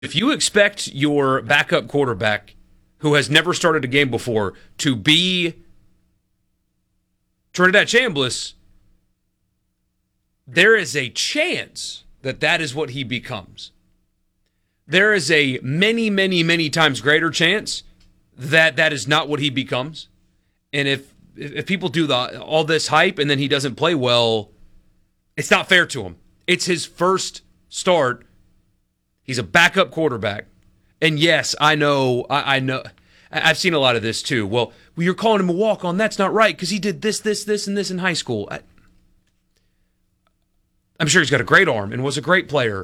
If you expect your backup quarterback who has never started a game before to be Trinidad Chambliss, there is a chance that that is what he becomes. There is a many, many, many times greater chance that that is not what he becomes. And if people do all this hype and then he doesn't play well, it's not fair to him. It's his first start. He's a backup quarterback. And yes, I know. I've seen a lot of this too. Well, you're calling him a walk-on. That's not right because he did this, and this in high school. I'm sure he's got a great arm and was a great player.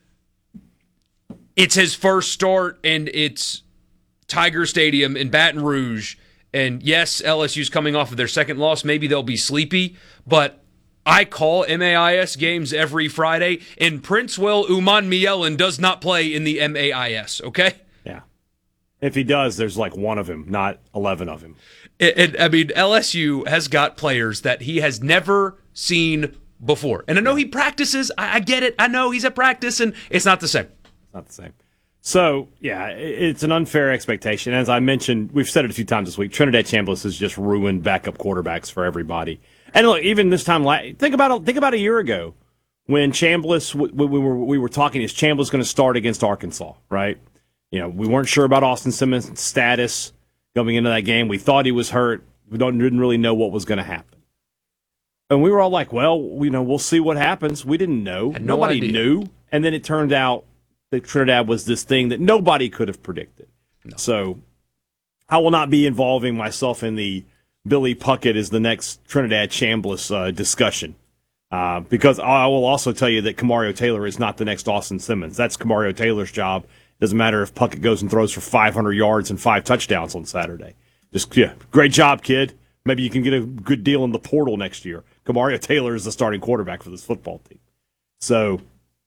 It's his first start, and it's Tiger Stadium in Baton Rouge. And yes, LSU's coming off of their second loss. Maybe they'll be sleepy, but I call MAIS games every Friday, and Princewell Umanmielen does not play in the MAIS, okay? Yeah. If he does, there's like one of him, not 11 of him. I mean, LSU has got players that he has never seen before. And I know he practices. I get it. I know he's at practice, and it's not the same. It's not the same. So, yeah, it's an unfair expectation. As I mentioned, we've said it a few times this week, Trinidad Chambliss has just ruined backup quarterbacks for everybody. And look, even this time, think about a year ago when Chambliss, we were talking, is Chambliss going to start against Arkansas, right? You know, we weren't sure about Austin Simmons' status going into that game. We thought he was hurt. We didn't really know what was going to happen. And we were all like, well, we'll see what happens. We didn't know. Nobody knew. And then it turned out that Trinidad was this thing that nobody could have predicted. No. So I will not be involving myself in the Billy Puckett is the next Trinidad Chambliss discussion. Because I will also tell you that Kamario Taylor is not the next Austin Simmons. That's Kamario Taylor's job. Doesn't matter if Puckett goes and throws for 500 yards and 5 touchdowns on Saturday. Great job, kid. Maybe you can get a good deal in the portal next year. Kamario Taylor is the starting quarterback for this football team. So,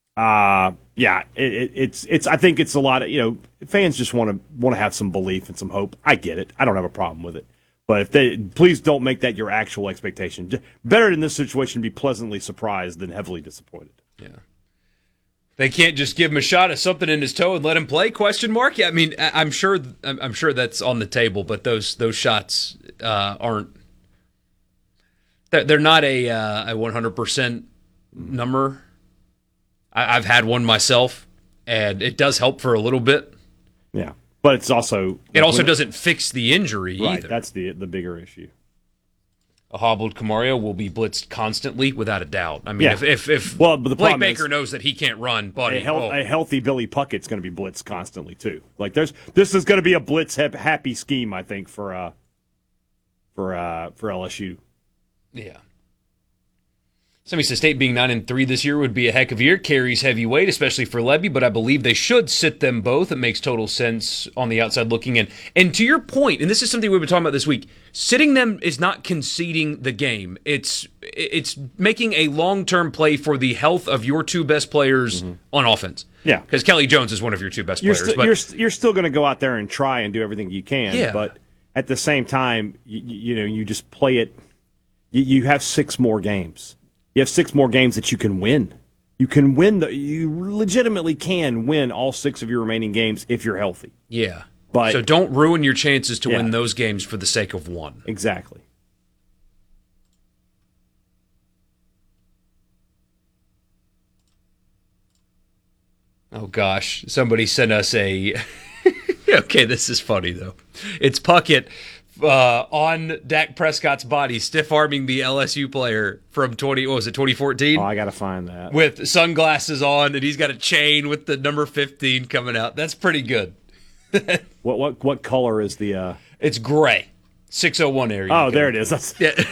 it's. I think it's a lot of fans just want to have some belief and some hope. I get it. I don't have a problem with it. But please don't make that your actual expectation. Better in this situation be pleasantly surprised than heavily disappointed. Yeah. They can't just give him a shot at something in his toe and let him play? ? Yeah, I mean, I'm sure that's on the table, but those shots aren't. They're not a 100% number. I've had one myself, and it does help for a little bit. Yeah, but it's also doesn't fix the injury right, either. That's the bigger issue. A hobbled Kamario will be blitzed constantly, without a doubt. I mean, if Blake Baker knows that he can't run, buddy, a healthy Billy Puckett's going to be blitzed constantly too. Like this is going to be a blitz happy scheme, I think, for LSU. Yeah. Somebody says State being 9-3 this year would be a heck of a year. Carries heavyweight, especially for Lebby, but I believe they should sit them both. It makes total sense on the outside looking in. And to your point, and this is something we've been talking about this week, sitting them is not conceding the game. It's making a long-term play for the health of your two best players on offense. Yeah. Because Kelly Jones is one of your two best players. You're still going to go out there and try and do everything you can. Yeah. But at the same time, you just play it. You have 6 more games. You have 6 more games that you can win. You legitimately can win all 6 of your remaining games if you're healthy. Yeah. But so don't ruin your chances to win those games for the sake of one. Exactly. Oh, gosh. Somebody sent us a... Okay, this is funny, though. It's Puckett on Dak Prescott's body, stiff-arming the LSU player from 2014? Oh, I got to find that. With sunglasses on, and he's got a chain with the number 15 coming out. That's pretty good. What color is the... It's gray. 601 area. Oh, there it is. That's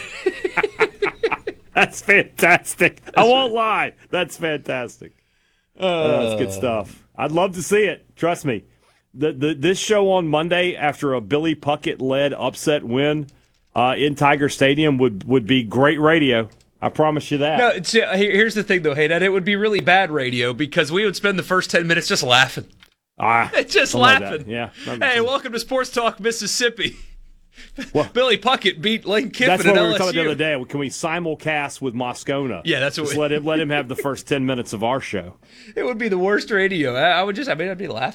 fantastic. I won't lie. That's fantastic. That's good stuff. I'd love to see it. Trust me. This show on Monday, after a Billy Puckett-led upset win in Tiger Stadium, would be great radio. I promise you that. No, here's the thing, though, Haydad. It would be really bad radio because we would spend the first 10 minutes just laughing. Just laughing. Like yeah. Hey, welcome to Sports Talk Mississippi. Billy Puckett beat Lane Kiffin That's at what LSU. we were talking the other day. Can we simulcast with Moscona? Yeah, that's what Just let him have the first 10 minutes of our show. It would be the worst radio. I'd be laughing